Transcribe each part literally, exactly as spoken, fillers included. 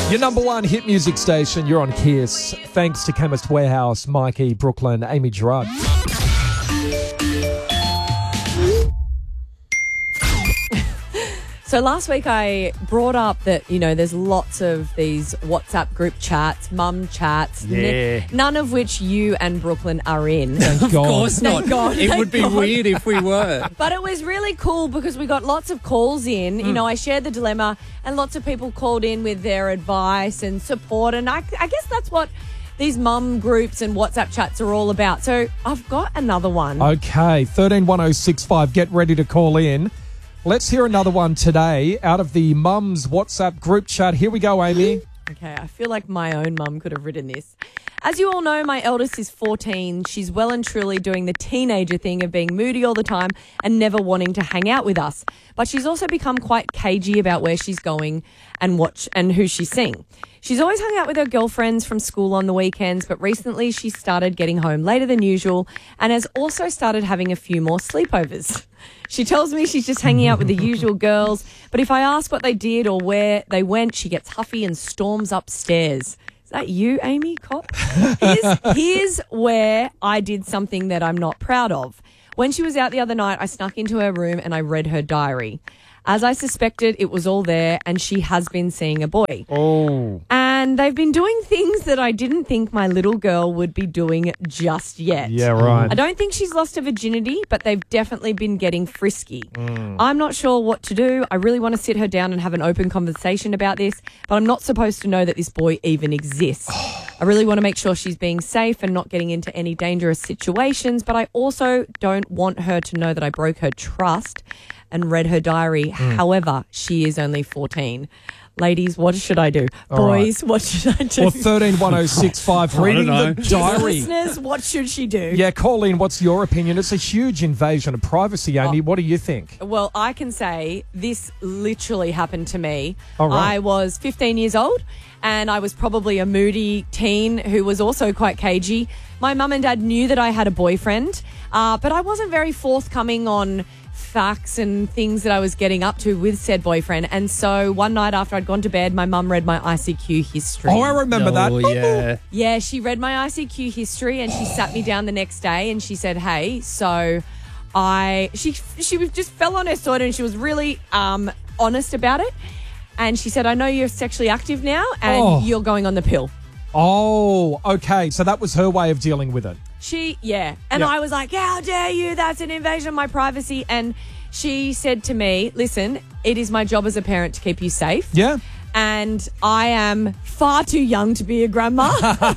Your number one hit music station, you're on Kiss. Thanks to Chemist Warehouse, Mikey, Brooklyn, Amy Gerard. So last week I brought up that, you know, there's lots of these WhatsApp group chats, mum chats, Yeah. n- none of which you and Brooklyn are in. Thank Of God. course not. Thank God, it thank would be God. weird if we were. But it was really cool because we got lots of calls in. You know, I shared the dilemma and lots of people called in with their advice and support. And I, I guess that's what these mum groups and WhatsApp chats are all about. So I've got another one. Okay, thirteen one oh six five, get ready to call in. Let's hear another one today out of the Mums WhatsApp group chat. Here we go, Amy. Okay, I feel like my own mum could have written this. As you all know, my eldest is fourteen. She's well and truly doing the teenager thing of being moody all the time and never wanting to hang out with us. But she's also become quite cagey about where she's going and what and who she's seeing. She's always hung out with her girlfriends from school on the weekends, but recently she started getting home later than usual and has also started having a few more sleepovers. She tells me she's just hanging out with the usual girls, but if I ask what they did or where they went, she gets huffy and storms upstairs. Is that you, Amy Cott? Here's, here's where I did something that I'm not proud of. When she was out the other night, I snuck into her room and I read her diary. As I suspected, it was all there, and she has been seeing a boy. Oh. And they've been doing things that I didn't think my little girl would be doing just yet. Yeah, right. I don't think she's lost her virginity, but they've definitely been getting frisky. I'm not sure what to do. I really want to sit her down and have an open conversation about this, but I'm not supposed to know that this boy even exists. I really want to make sure she's being safe and not getting into any dangerous situations, but I also don't want her to know that I broke her trust and read her diary. However, she is only fourteen. Ladies, what should I do? All Boys, what should I do? Well, thirteen one oh six five, reading know. the diary. Listeners, what should she do? Yeah, call in. What's your opinion? It's a huge invasion of privacy, Amy. What do you think? Well, I can say this literally happened to me. Oh, right. I was fifteen years old and I was probably a moody teen who was also quite cagey. My mum and dad knew that I had a boyfriend, uh, but I wasn't very forthcoming on facts and things that I was getting up to with said boyfriend. And so one night after I'd gone to bed, my mum read my I C Q history. Oh, I remember that. Oh, yeah. Yeah, she read my I C Q history and she sat me down the next day and she said, hey, so I, she she was- just fell on her sword and she was really um, honest about it. And she said, I know you're sexually active now and Oh. you're going on the pill. Oh, okay. So that was her way of dealing with it. She, yeah. And Yeah. I was like, how dare you? That's an invasion of my privacy. And she said to me, listen, it is my job as a parent to keep you safe. Yeah. And I am far too young to be a grandma.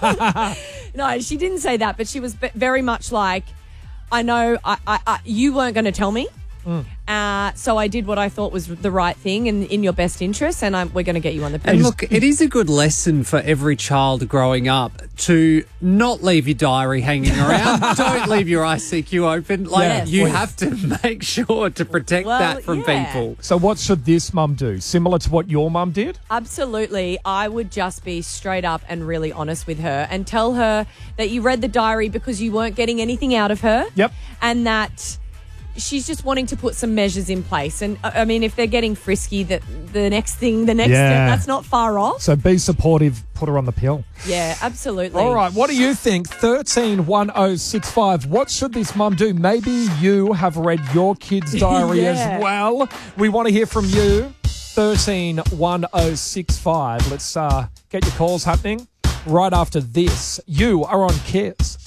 No, she didn't say that, but she was ve- very much like, I know I, I, I, you weren't going to tell me. Uh, so I did what I thought was the right thing and in your best interest, and I'm, we're going to get you on the pill. And look, it is a good lesson for every child growing up to not leave your diary hanging around. Don't leave your I C Q open. Like, Yes, you please. have to make sure to protect Well, that from yeah. people. So what should this mum do? Similar to what your mum did? Absolutely. I would just be straight up and really honest with her and tell her that you read the diary because you weren't getting anything out of her. Yep. And that she's just wanting to put some measures in place. And uh, I mean, if they're getting frisky, that the next thing, the next Yeah. step, that's not far off. So be supportive, put her on the pill. Yeah, absolutely. All right, what do you think? thirteen one oh six five. What should this mum do? Maybe you have read your kid's diary Yeah. as well. We want to hear from you. thirteen one oh six five. Let's uh, get your calls happening right after this. You are on Kiss.